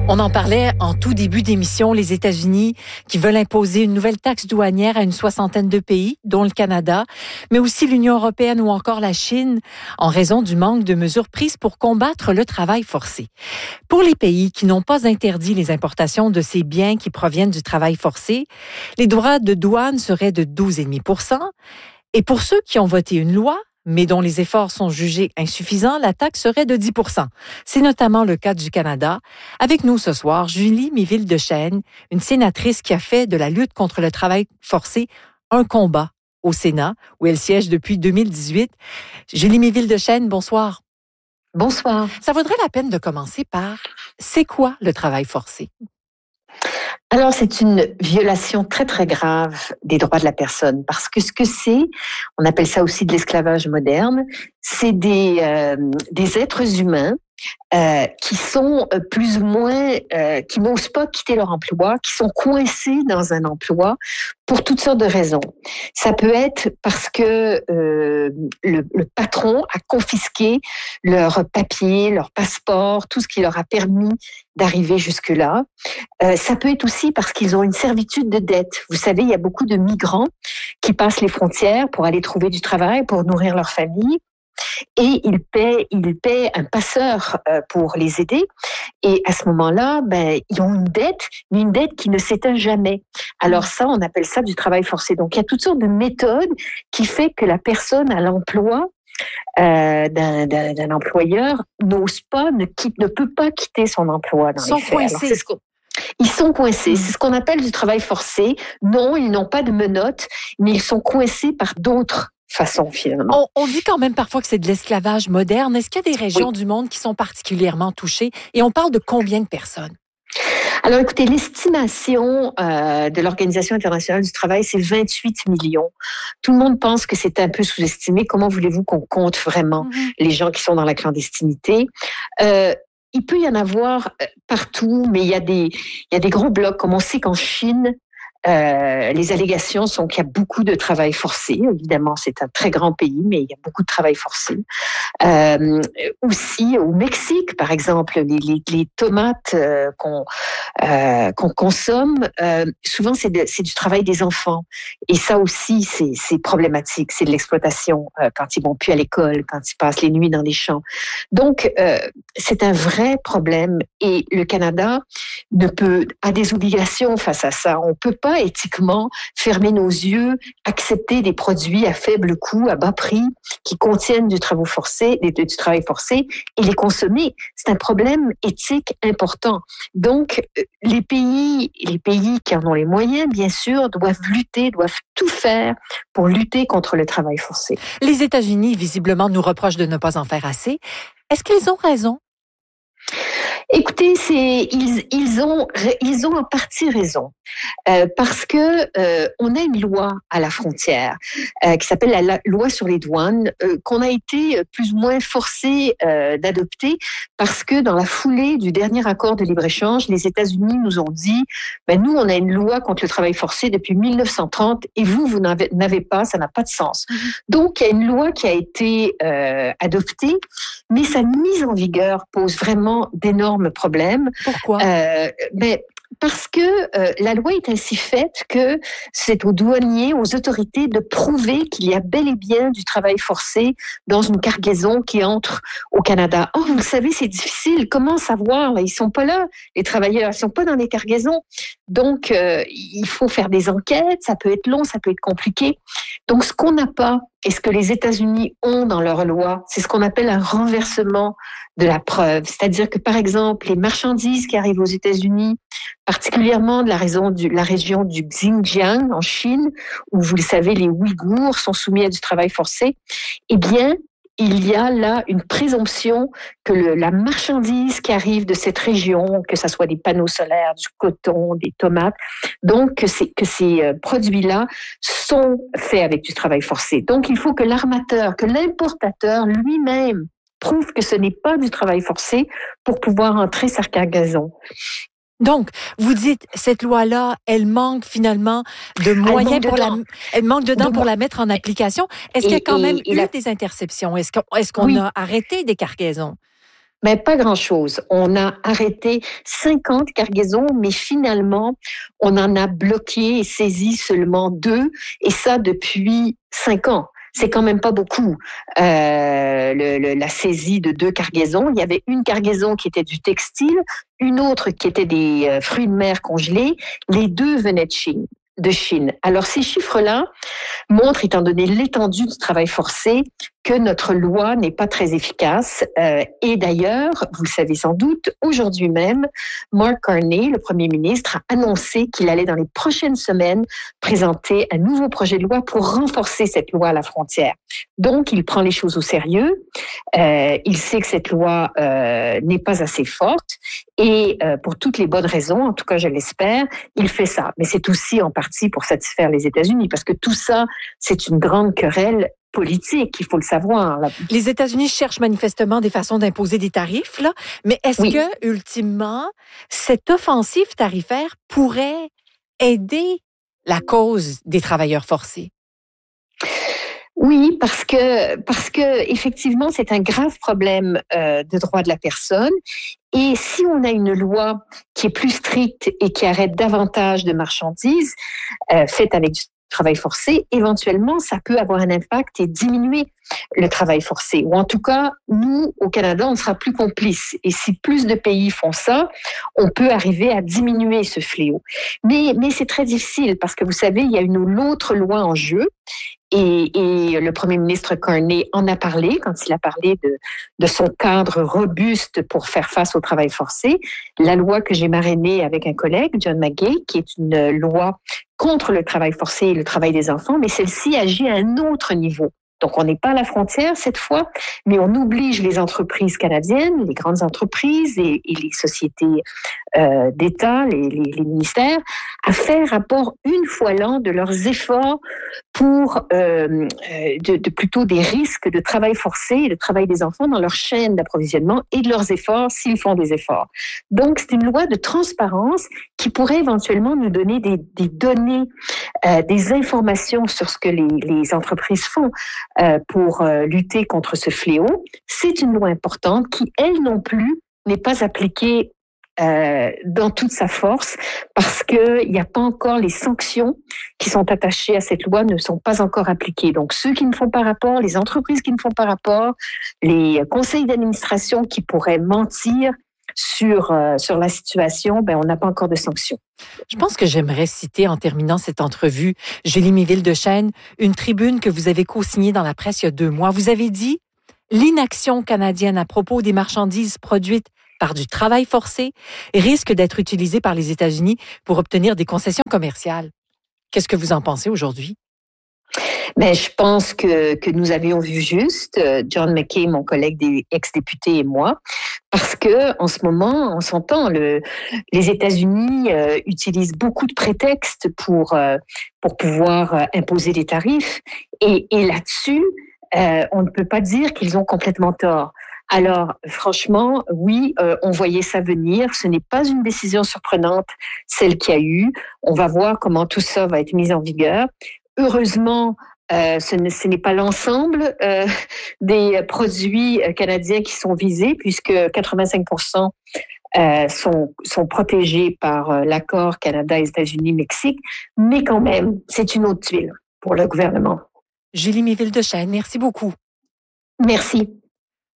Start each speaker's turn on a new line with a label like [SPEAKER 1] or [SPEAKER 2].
[SPEAKER 1] On en parlait en tout début d'émission, les États-Unis qui veulent imposer une nouvelle taxe douanière à une soixantaine de pays, dont le Canada, mais aussi l'Union européenne ou encore la Chine, en raison du manque de mesures prises pour combattre le travail forcé. Pour les pays qui n'ont pas interdit les importations de ces biens qui proviennent du travail forcé, les droits de douane seraient de 12,5 %. Et pour ceux qui ont voté une loi, mais dont les efforts sont jugés insuffisants, la taxe serait de 10 %. C'est notamment le cas du Canada. Avec nous ce soir, Julie Miville-Deschênes, une sénatrice qui a fait de la lutte contre le travail forcé un combat au Sénat, où elle siège depuis 2018. Julie Miville-Deschênes, bonsoir.
[SPEAKER 2] Bonsoir.
[SPEAKER 1] Ça vaudrait la peine de commencer par « C'est quoi le travail forcé ?»
[SPEAKER 2] Alors, c'est une violation très, très grave des droits de la personne parce que ce que c'est, on appelle ça aussi de l'esclavage moderne, c'est des êtres humains qui sont plus ou moins, qui n'osent pas quitter leur emploi, qui sont coincés dans un emploi pour toutes sortes de raisons. Ça peut être parce que le patron a confisqué leurs papiers, leur passeport, tout ce qui leur a permis d'arriver jusque-là. Ça peut être aussi parce qu'ils ont une servitude de dette. Vous savez, il y a beaucoup de migrants qui passent les frontières pour aller trouver du travail, pour nourrir leur famille. Et ils paient un passeur pour les aider. Et à ce moment-là, ils ont une dette, mais une dette qui ne s'éteint jamais. Alors ça, on appelle ça du travail forcé. Donc il y a toutes sortes de méthodes qui fait que la personne à l'emploi d'un employeur n'ose pas, ne peut pas quitter son emploi dans les faits.
[SPEAKER 1] Coincés.
[SPEAKER 2] Ils sont coincés. C'est ce qu'on appelle du travail forcé. Non, ils n'ont pas de menottes, mais ils sont coincés par d'autres façon, finalement.
[SPEAKER 1] On dit quand même parfois que c'est de l'esclavage moderne. Est-ce qu'il y a des régions du monde qui sont particulièrement touchées? Et on parle de combien de personnes?
[SPEAKER 2] Alors, écoutez, l'estimation de l'Organisation internationale du travail, c'est 28 millions. Tout le monde pense que c'est un peu sous-estimé. Comment voulez-vous qu'on compte vraiment les gens qui sont dans la clandestinité? Il peut y en avoir partout, mais il y a des gros blocs, comme on sait qu'en Chine, les allégations sont qu'il y a beaucoup de travail forcé. Évidemment, c'est un très grand pays, mais il y a beaucoup de travail forcé. Aussi, au Mexique, par exemple, les tomates qu'on consomme, souvent, c'est du travail des enfants. Et ça aussi, c'est problématique. C'est de l'exploitation quand ils vont plus à l'école, quand ils passent les nuits dans les champs. Donc, c'est un vrai problème. Et le Canada a des obligations face à ça. On peut pas éthiquement fermer nos yeux, accepter des produits à faible coût, à bas prix, qui contiennent du travail forcé et les consommer. C'est un problème éthique important. Donc, les pays qui en ont les moyens, bien sûr, doivent tout faire pour lutter contre le travail forcé.
[SPEAKER 1] Les États-Unis, visiblement, nous reprochent de ne pas en faire assez. Est-ce qu'ils ont raison?
[SPEAKER 2] Écoutez, ils ont en partie raison parce que on a une loi à la frontière qui s'appelle la loi sur les douanes qu'on a été plus ou moins forcé d'adopter parce que dans la foulée du dernier accord de libre-échange, les États-Unis nous ont dit nous on a une loi contre le travail forcé depuis 1930 et vous n'avez pas, ça n'a pas de sens. Donc il y a une loi qui a été adoptée, mais sa mise en vigueur pose vraiment d'énormes problèmes.
[SPEAKER 1] Pourquoi?
[SPEAKER 2] Parce que la loi est ainsi faite que c'est aux douaniers, aux autorités de prouver qu'il y a bel et bien du travail forcé dans une cargaison qui entre au Canada. Oh, vous savez, c'est difficile. Comment savoir? Ils sont pas là, les travailleurs. Ils sont pas dans les cargaisons. Donc, il faut faire des enquêtes. Ça peut être long, ça peut être compliqué. Donc, ce qu'on n'a pas et ce que les États-Unis ont dans leur loi, c'est ce qu'on appelle un renversement de la preuve. C'est-à-dire que, par exemple, les marchandises qui arrivent aux États-Unis, particulièrement de la région du Xinjiang en Chine, où vous le savez, les Ouïghours sont soumis à du travail forcé, eh bien, il y a là une présomption que la marchandise qui arrive de cette région, que ce soit des panneaux solaires, du coton, des tomates, donc que ces produits-là sont faits avec du travail forcé. Donc, il faut que l'armateur, que l'importateur lui-même prouve que ce n'est pas du travail forcé pour pouvoir entrer sa cargaison.
[SPEAKER 1] Donc, vous dites, cette loi-là, elle manque finalement de moyens elle manque dedans pour la mettre en application. Est-ce qu'il y a quand même eu des interceptions? Est-ce qu'on a arrêté des cargaisons?
[SPEAKER 2] Mais pas grand-chose. On a arrêté 50 cargaisons, mais finalement, on en a bloqué et saisi seulement 2, et ça depuis 5 ans. C'est quand même pas beaucoup. La saisie de 2 cargaisons. Il y avait une cargaison qui était du textile, une autre qui était des fruits de mer congelés. Les 2 venaient de Chine. Alors, ces chiffres-là montrent, étant donné l'étendue du travail forcé, que notre loi n'est pas très efficace. Et d'ailleurs, vous le savez sans doute, aujourd'hui même, Mark Carney, le Premier ministre, a annoncé qu'il allait dans les prochaines semaines présenter un nouveau projet de loi pour renforcer cette loi à la frontière. Donc, il prend les choses au sérieux. Il sait que cette loi n'est pas assez forte et pour toutes les bonnes raisons, en tout cas je l'espère, il fait ça. Mais c'est aussi en partie pour satisfaire les États-Unis parce que tout ça, c'est une grande querelle politique, il faut le savoir.
[SPEAKER 1] Les États-Unis cherchent manifestement des façons d'imposer des tarifs, là, mais est-ce
[SPEAKER 2] Oui.
[SPEAKER 1] que, ultimement, cette offensive tarifaire pourrait aider la cause des travailleurs forcés?
[SPEAKER 2] Oui, parce que effectivement, c'est un grave problème de droit de la personne. Et si on a une loi qui est plus stricte et qui arrête davantage de marchandises faites avec du travail forcé, éventuellement, ça peut avoir un impact et diminuer le travail forcé. Ou en tout cas, nous, au Canada, on sera plus complices. Et si plus de pays font ça, on peut arriver à diminuer ce fléau. Mais c'est très difficile parce que vous savez, il y a une autre loi en jeu. Et le premier ministre Carney en a parlé quand il a parlé de son cadre robuste pour faire face au travail forcé. La loi que j'ai marrainée avec un collègue, John McGay, qui est une loi contre le travail forcé et le travail des enfants, mais celle-ci agit à un autre niveau. Donc, on n'est pas à la frontière cette fois, mais on oblige les entreprises canadiennes, les grandes entreprises et les sociétés d'État, les ministères, à faire rapport une fois l'an de leurs efforts pour plutôt des risques de travail forcé et de travail des enfants dans leur chaîne d'approvisionnement et de leurs efforts s'ils font des efforts. Donc, c'est une loi de transparence qui pourrait éventuellement nous donner des données, des informations sur ce que les entreprises font pour lutter contre ce fléau. C'est une loi importante qui, elle non plus, n'est pas appliquée dans toute sa force parce qu'il n'y a pas encore les sanctions qui sont attachées à cette loi ne sont pas encore appliquées. Donc, ceux qui ne font pas rapport, les entreprises qui ne font pas rapport, les conseils d'administration qui pourraient mentir sur la situation, on n'a pas encore de sanctions.
[SPEAKER 1] Je pense que j'aimerais citer en terminant cette entrevue, Julie Miville-Dechaine, une tribune que vous avez co-signée dans la presse il y a 2 mois. Vous avez dit « L'inaction canadienne à propos des marchandises produites par du travail forcé risque d'être utilisée par les États-Unis pour obtenir des concessions commerciales. » Qu'est-ce que vous en pensez aujourd'hui?
[SPEAKER 2] Mais je pense que nous avions vu juste, John McKay, mon collègue des ex-députés et moi, parce que en ce moment, on s'entend, les États-Unis utilisent beaucoup de prétextes pour pouvoir imposer des tarifs, et là-dessus, on ne peut pas dire qu'ils ont complètement tort. Alors, franchement, oui, on voyait ça venir. Ce n'est pas une décision surprenante, celle qu'il y a eu. On va voir comment tout ça va être mis en vigueur. Heureusement, ce n'est pas l'ensemble des produits canadiens qui sont visés, puisque 85% sont protégés par l'accord Canada, États-Unis, Mexique. Mais quand même, c'est une autre tuile pour le gouvernement.
[SPEAKER 1] Julie Miville-Dechaine, merci beaucoup.
[SPEAKER 2] Merci.